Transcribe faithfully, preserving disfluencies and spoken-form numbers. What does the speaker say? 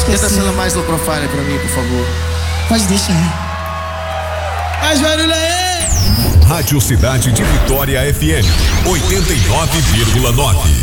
Tenta ser mais low profile pra mim, por favor. Pode deixar. Mais barulho aí! Rádio Cidade de Vitória F M oitenta e nove vírgula nove.